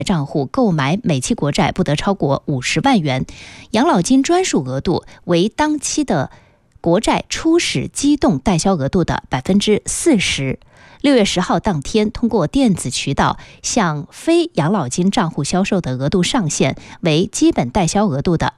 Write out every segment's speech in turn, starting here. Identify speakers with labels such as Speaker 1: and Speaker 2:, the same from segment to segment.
Speaker 1: 账户购买每期国债不得超过50万元，养老金专属额度为当期的国债初始机动代销额度的40%。6月10号当天，通过电子渠道向非养老金账户销售的额度上限为基本代销额度的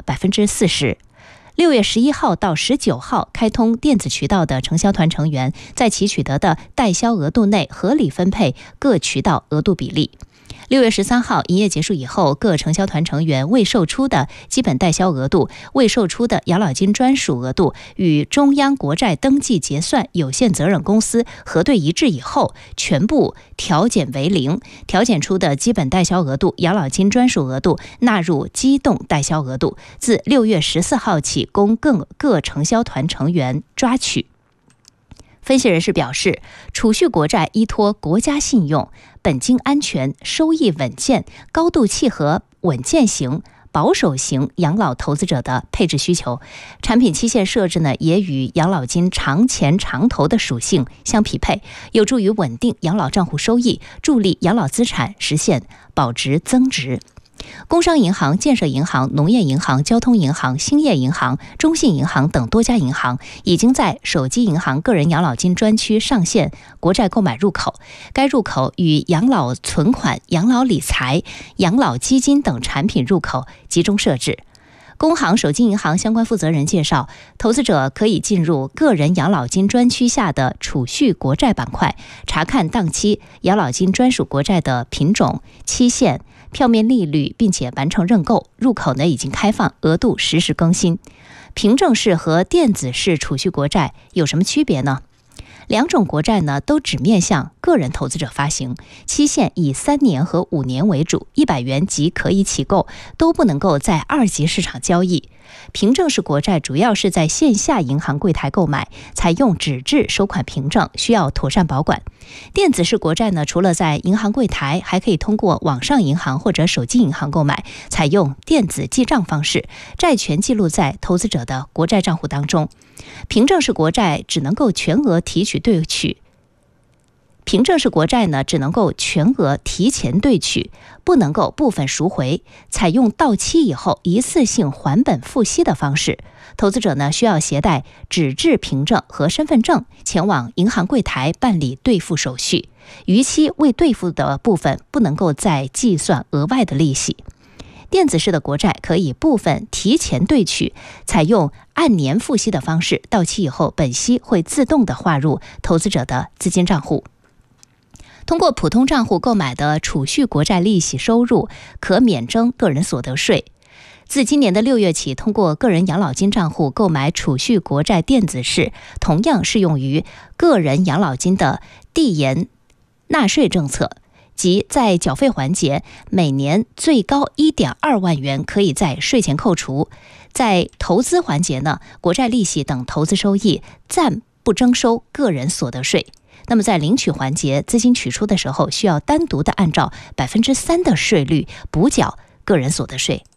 Speaker 1: 40%。6月11号到19号开通电子渠道的承销团成员，在其取得的代销额度内合理分配各渠道额度比例。6月13号营业结束以后，各承销团成员未售出的基本代销额度、未售出的养老金专属额度与中央国债登记结算有限责任公司核对一致以后，全部调减为0，调减出的基本代销额度、养老金专属额度纳入机动代销额度，自6月14号起供各承销团成员抓取。分析人士表示，储蓄国债依托国家信用、本金安全、收益稳健，高度契合稳健型、保守型养老投资者的配置需求。产品期限设置呢，也与养老金长钱长投的属性相匹配，有助于稳定养老账户收益，助力养老资产实现保值增值。工商银行、建设银行、农业银行、交通银行、兴业银行、中信银行等多家银行已经在手机银行个人养老金专区上线国债购买入口，该入口与养老存款、养老理财、养老基金等产品入口集中设置。工行手机银行相关负责人介绍，投资者可以进入个人养老金专区下的储蓄国债板块，查看当期养老金专属国债的品种、期限、票面利率，并且完成认购。入口呢已经开放，额度实时更新。凭证式和电子式储蓄国债有什么区别呢？两种国债呢都只面向个人投资者发行，期限以3年和5年为主，100元即可以起购，都不能够在二级市场交易。凭证式国债主要是在线下银行柜台购买，采用纸质收款凭证，需要妥善保管。电子式国债呢，除了在银行柜台，还可以通过网上银行或者手机银行购买，采用电子记账方式，债权记录在投资者的国债账户当中。凭证式国债只能够全额提取兑取，凭证式国债呢只能够全额提前兑取，不能够部分赎回，采用到期以后一次性还本付息的方式。投资者呢需要携带纸质凭证和身份证前往银行柜台办理兑付手续，逾期未兑付的部分不能够再计算额外的利息。电子式的国债可以部分提前兑取，采用按年付息的方式，到期以后本息会自动的划入投资者的资金账户。通过普通账户购买的储蓄国债利息收入可免征个人所得税。自今年的6月起，通过个人养老金账户购买储蓄国债电子式，同样适用于个人养老金的递延纳税政策，即在缴费环节每年最高1.2万元可以在税前扣除，在投资环节呢，国债利息等投资收益暂不征收个人所得税。那么在领取环节，资金取出的时候需要单独的按照3%的税率补缴个人所得税。